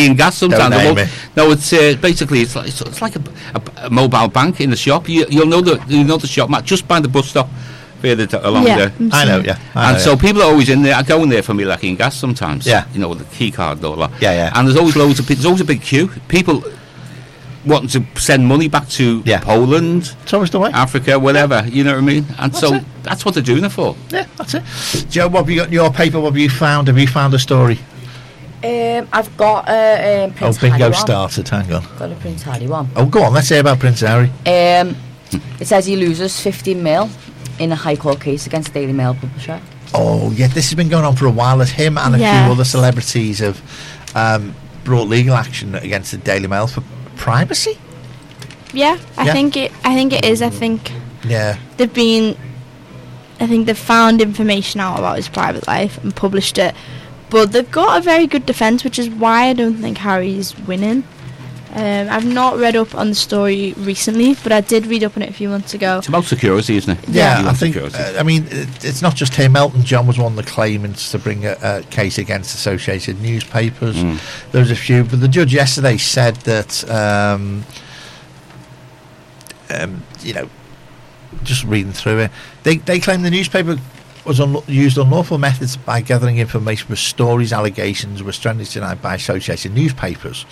in gas sometimes. Don't name it. No, it's basically it's like a mobile bank in the shop. You'll know the shop Matt, just by the bus stop further along there. I know, yeah. So people are always in there. I go in there for me like in gas sometimes. Yeah. You know, with the key card and all that. Yeah. And there's always there's always a big queue. People wanting to send money back to Poland, it's always the way. Africa, whatever. You know what I mean? And That's that's what they're doing it for. Yeah, that's it. Joe, what have you got in your paper? What have you found? Have you found a story? I've got a Prince Harry bingo one. started. Hang on. Got a Prince Harry one. Oh, go on. Let's hear about Prince Harry. It says he loses 15 mil in a High Court case against Daily Mail publisher. Oh, yeah. This has been going on for a while. As him and a few other celebrities have brought legal action against the Daily Mail for privacy. Yeah, I think it is. I think they've found information out about his private life and published it, but they've got a very good defence, which is why I don't think Harry's winning. I've not read up on the story recently, but I did read up on it a few months ago. It's about security, isn't it? Yeah, I think. I mean, it's not just him. Elton John was one of the claimants to bring a case against Associated Newspapers. There was a few, but the judge yesterday said that, just reading through it, they claim the newspaper was used unlawful methods by gathering information for stories, allegations were strenuously denied by Associated Newspapers.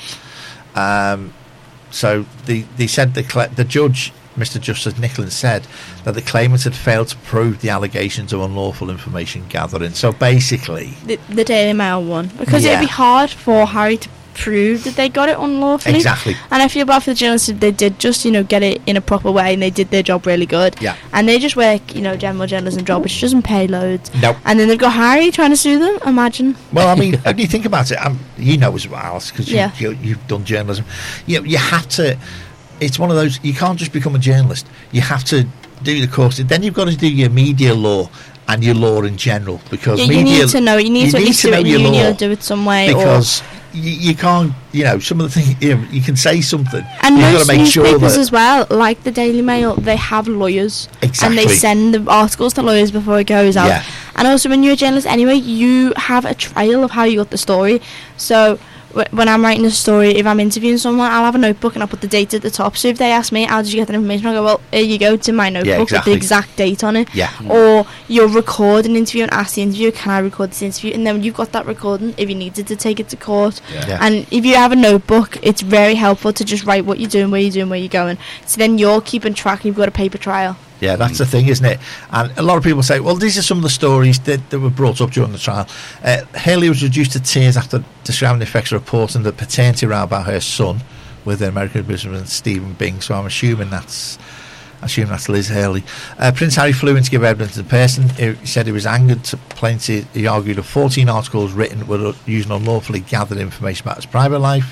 So they said the judge, Mr. Justice Nicklin, said that the claimants had failed to prove the allegations of unlawful information gathering. So basically, the Daily Mail one, because it'd be hard for Harry to prove that they got it unlawfully. Exactly. And I feel bad for the journalists if they did just get it in a proper way and they did their job really good. Yeah. And they just work general journalism job, which doesn't pay loads. Nope. And then they've got Harry trying to sue them. Imagine. Well, I mean, when you think about it, you know as well, because you've done journalism. You have to. It's one of those. You can't just become a journalist. You have to do the course. Then you've got to do your media law and your law in general, because you need to know. You need to at least do it in uni or do it some way. Because you can't. Some of the things you can say something. And you've most got to make newspapers sure as well, like the Daily Mail, they have lawyers. Exactly. And they send the articles to lawyers before it goes out. Yeah. And also, when you're a journalist anyway, you have a trail of how you got the story. So when I'm writing a story, if I'm interviewing someone, I'll have a notebook and I'll put the date at the top. So if they ask me, how did you get that information? I'll go, well, here you go, to my notebook with the exact date on it. Yeah. Or you'll record an interview and ask the interviewer, can I record this interview? And then you've got that recording if you needed to take it to court. Yeah. And if you have a notebook, it's very helpful to just write what you're doing, where you're going. So then you're keeping track and you've got a paper trail. Yeah, that's the thing, isn't it? And a lot of people say, well, these are some of the stories that were brought up during the trial. Haley was reduced to tears after describing the effects of reporting the paternity row about her son with the American businessman Stephen Bing. So I'm assuming that's Liz Haley. Prince Harry flew in to give evidence in person. He said he was angered to plaintiff. He argued that 14 articles written were using unlawfully gathered information about his private life.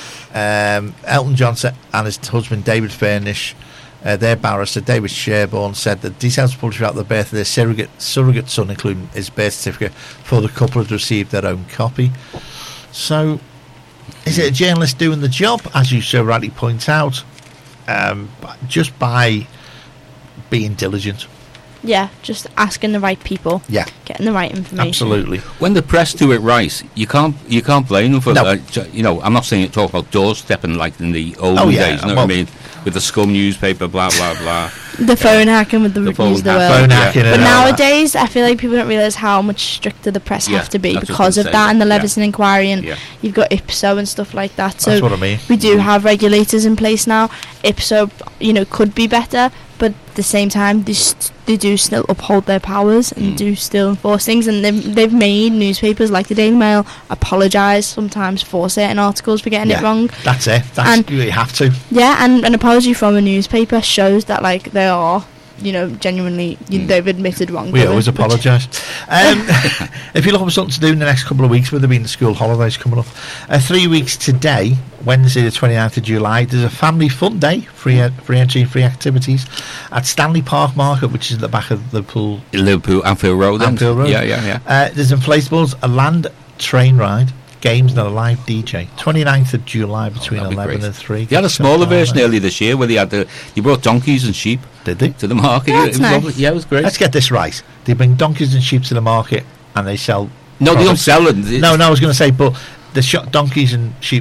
Elton John and his husband David Furnish, their barrister David Sherborne, said that details published about the birth of their surrogate son, including his birth certificate, for the couple had received their own copy. So, is it a journalist doing the job, as you so rightly point out, just by being diligent? Yeah, just asking the right people. Yeah, getting the right information. Absolutely. When the press do it right, you can't blame them for No. I'm not saying talk about doorstepping like in the olden days. You know what I mean? With the scum newspaper, blah blah blah. The phone hacking with the reviews of the world. Phone hacking. But nowadays, I feel like people don't realise how much stricter the press have to be because of that, and the Leveson inquiry, and you've got IPSO and stuff like that. So that's what I mean. We do have regulators in place now. IPSO, could be better, but at the same time, they do still uphold their powers and do still enforce things. And they've made newspapers like the Daily Mail apologise sometimes for certain articles for getting it wrong. That's it. You have to. Yeah, and an apology from a newspaper shows that they are, genuinely, they've admitted wrongdoing. We always apologise. If you're looking for something to do in the next couple of weeks, with there being the school holidays coming up, 3 weeks today, Wednesday the 29th of July, there's a family fun day, free entry, free activities at Stanley Park Market, which is at the back of Liverpool Anfield Road. Yeah. There's inflatables, a land train ride, games and a live DJ. 29th of July between 11 and 3. They had a smaller version earlier this year where they brought donkeys and sheep. Did they? To the market. Yeah, that's nice. Lovely. Yeah, it was great. Let's get this right. They bring donkeys and sheep to the market and they sell... No, they don't sell them. No, I was going to say, but the donkeys and sheep